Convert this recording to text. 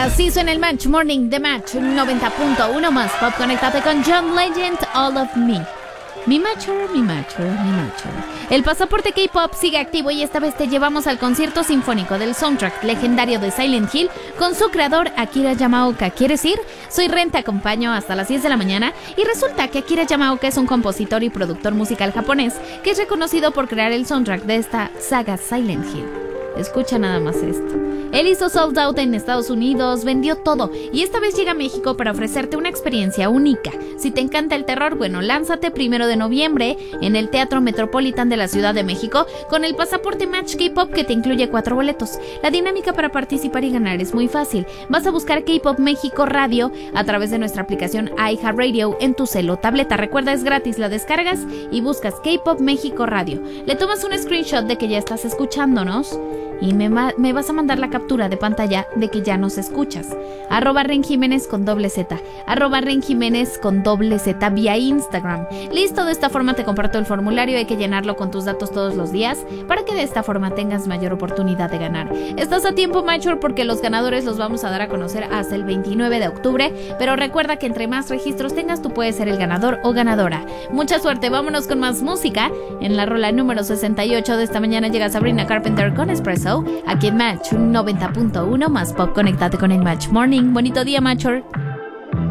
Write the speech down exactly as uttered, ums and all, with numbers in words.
Así suena el Match Morning de Match noventa punto uno más pop. Conéctate con John Legend, All of Me. Mi Matcher, mi Matcher, mi Matcher. El pasaporte K-pop sigue activo y esta vez te llevamos al concierto sinfónico del soundtrack legendario de Silent Hill con su creador Akira Yamaoka. ¿Quieres ir? Soy Ren, te acompaño hasta las diez de la mañana y resulta que Akira Yamaoka es un compositor y productor musical japonés que es reconocido por crear el soundtrack de esta saga Silent Hill. Escucha nada más esto. Él hizo Sold Out en Estados Unidos, vendió todo y esta vez llega a México para ofrecerte una experiencia única. Si te encanta el terror, bueno, lánzate primero de noviembre en el Teatro Metropolitan de la Ciudad de México con el pasaporte Match K-Pop que te incluye cuatro boletos. La dinámica para participar y ganar es muy fácil. Vas a buscar K-Pop México Radio a través de nuestra aplicación iHeartRadio en tu celo o tableta. Recuerda, es gratis, la descargas y buscas K-Pop México Radio. Le tomas un screenshot de que ya estás escuchándonos y me, me vas a mandar la captura de pantalla de que ya nos escuchas. Arroba Ren Jiménez con doble Z. Arroba Ren Jiménez con doble Z vía Instagram. Listo, de esta forma te comparto el formulario. Hay que llenarlo con tus datos todos los días para que de esta forma tengas mayor oportunidad de ganar. Estás a tiempo, Mature, porque los ganadores los vamos a dar a conocer hasta el veintinueve de octubre. Pero recuerda que entre más registros tengas, tú puedes ser el ganador o ganadora. Mucha suerte, vámonos con más música. En la rola número sesenta y ocho de esta mañana llega Sabrina Carpenter con Espresso. Aquí en Match noventa punto uno más pop. Conéctate con el Match Morning. Bonito día, Matcher.